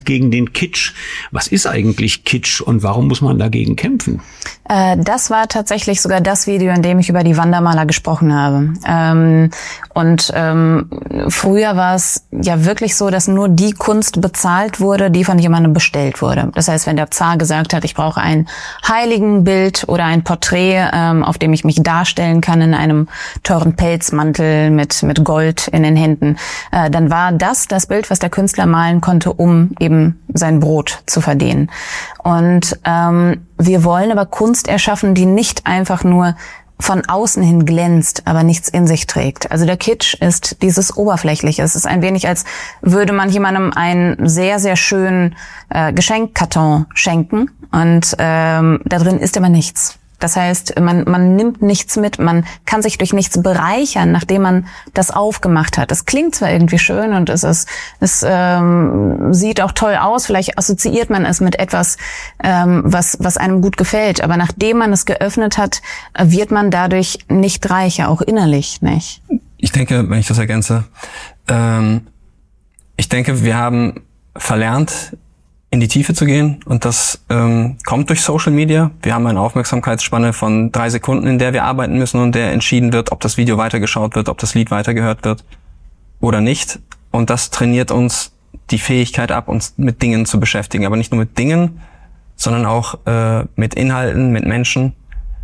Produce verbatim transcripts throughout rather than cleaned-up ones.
gegen den Kitsch. Was ist eigentlich Kitsch und warum muss man dagegen kämpfen? Äh, das war tatsächlich sogar das Video, in dem ich über die Wandermaler gesprochen habe. Ähm, und ähm, früher war es ja wirklich so, dass nur die Kunst bezahlt wurde, die von jemandem bestellt wurde. Das heißt, wenn der Zar gesagt hat, ich brauche ein Heiligenbild oder ein Porträt, ähm, auf dem ich mich darstellen kann in einem teuren Pelzmantel mit mit Gold in den Händen, äh, dann war das das Bild, was der Künstler malen konnte, um eben sein Brot zu verdienen. Und ähm, wir wollen aber Kunst erschaffen, die nicht einfach nur von außen hin glänzt, aber nichts in sich trägt. Also der Kitsch ist dieses Oberflächliche. Es ist ein wenig, als würde man jemandem einen sehr, sehr schönen äh, Geschenkkarton schenken und ähm, da drin ist aber nichts. Das heißt, man, man nimmt nichts mit, man kann sich durch nichts bereichern, nachdem man das aufgemacht hat. Es klingt zwar irgendwie schön und es ist, es ähm, sieht auch toll aus, vielleicht assoziiert man es mit etwas, ähm, was, was einem gut gefällt, aber nachdem man es geöffnet hat, wird man dadurch nicht reicher, auch innerlich nicht. Ich denke, wenn ich das ergänze, ähm, ich denke, wir haben verlernt, in die Tiefe zu gehen und das ähm, kommt durch Social Media. Wir haben eine Aufmerksamkeitsspanne von drei Sekunden, in der wir arbeiten müssen und der entschieden wird, ob das Video weitergeschaut wird, ob das Lied weitergehört wird oder nicht. Und das trainiert uns die Fähigkeit ab, uns mit Dingen zu beschäftigen. Aber nicht nur mit Dingen, sondern auch äh, mit Inhalten, mit Menschen,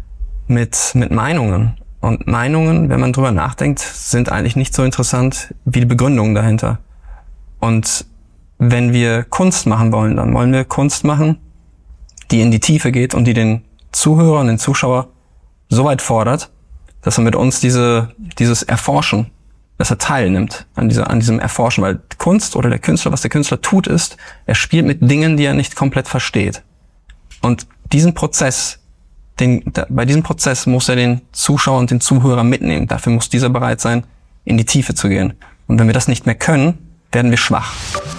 mit mit Meinungen. Und Meinungen, wenn man drüber nachdenkt, sind eigentlich nicht so interessant wie die Begründungen dahinter. Und wenn wir Kunst machen wollen, dann wollen wir Kunst machen, die in die Tiefe geht und die den Zuhörer und den Zuschauer so weit fordert, dass er mit uns diese dieses Erforschen, dass er teilnimmt an dieser an diesem Erforschen, weil Kunst oder der Künstler, was der Künstler tut, ist, er spielt mit Dingen, die er nicht komplett versteht. Und diesen Prozess, den da, bei diesem Prozess muss er den Zuschauer und den Zuhörer mitnehmen. Dafür muss dieser bereit sein, in die Tiefe zu gehen. Und wenn wir das nicht mehr können, werden wir schwach.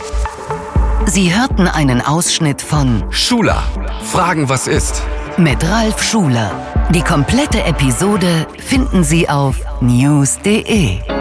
Sie hörten einen Ausschnitt von Schuler, Fragen, was ist? Mit Ralf Schuler. Die komplette Episode finden Sie auf news punkt de.